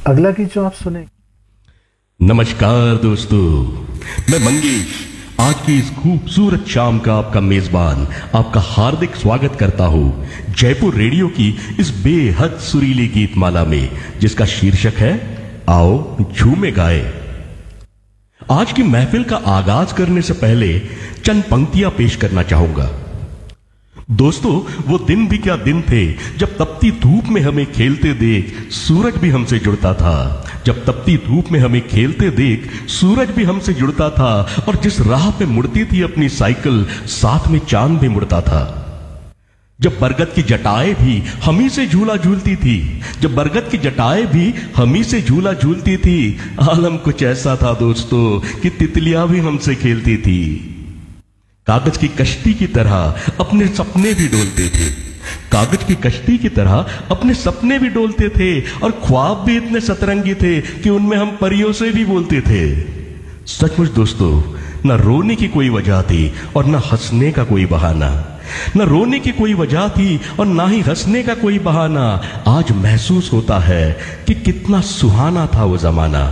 अगला गीत जो आप सुने। नमस्कार दोस्तों, मैं मंगेश आज की इस खूबसूरत शाम का आपका मेजबान आपका हार्दिक स्वागत करता हूं जयपुर रेडियो की इस बेहद सुरीली गीतमाला में, जिसका शीर्षक है आओ झूमे गाए। आज की महफिल का आगाज करने से पहले चंद पंक्तियां पेश करना चाहूंगा। दोस्तों, वो दिन भी क्या दिन थे जब तपती धूप में हमें खेलते देख सूरज भी हमसे जुड़ता था। जब तपती धूप में हमें खेलते देख सूरज भी हमसे जुड़ता था, और जिस राह पे मुड़ती थी अपनी साइकिल साथ में चांद भी मुड़ता था। जब बरगद की जटाएं भी हमी से झूला झूलती थी, जब बरगद की जटाएं भी हमी से झूला झूलती थी, आलम कुछ ऐसा था दोस्तों कि तितलियां भी हमसे खेलती थी। कागज की कश्ती की तरह अपने सपने भी डोलते थे, कागज की कश्ती की तरह अपने सपने भी डोलते थे, और ख्वाब भी इतने सतरंगी थे कि उनमें हम परियों से भी बोलते थे। सचमुच दोस्तों, न रोने की कोई वजह थी और न हंसने का कोई बहाना, न रोने की कोई वजह थी और ना ही हंसने का कोई बहाना। आज महसूस होता है कि कितना सुहाना था वो जमाना।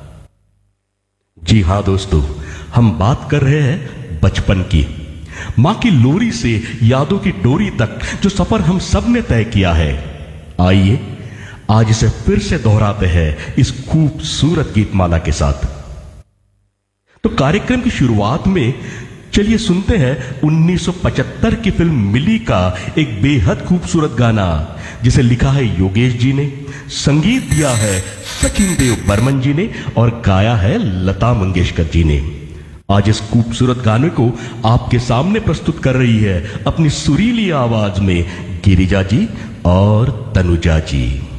जी हां दोस्तों, हम बात कर रहे हैं बचपन की, मां की लोरी से यादों की डोरी तक जो सफर हम सब ने तय किया है। आइए आज इसे फिर से दोहराते हैं इस खूबसूरत गीतमाला के साथ। तो कार्यक्रम की शुरुआत में चलिए सुनते हैं 1975 की फिल्म मिली का एक बेहद खूबसूरत गाना, जिसे लिखा है योगेश जी ने, संगीत दिया है सचिन देव बर्मन जी ने, और गाया है लता मंगेशकर जी ने। आज इस खूबसूरत गाने को आपके सामने प्रस्तुत कर रही है अपनी सुरीली आवाज में गिरिजा जी और तनुजा जी।